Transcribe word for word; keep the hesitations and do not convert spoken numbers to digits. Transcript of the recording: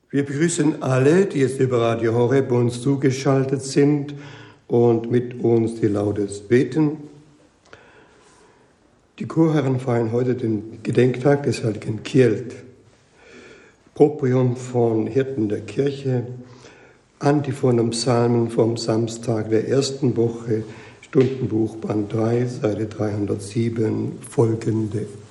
Wir begrüßen alle, die jetzt über Radio Horeb uns zugeschaltet sind und mit uns die Laudes beten. Die Chorherren feiern heute den Gedenktag des heiligen Kjeld. Proprium von Hirten der Kirche, Antiphonen Psalmen vom Samstag der ersten Woche, Stundenbuch Band drei, Seite dreihundertsieben, folgende.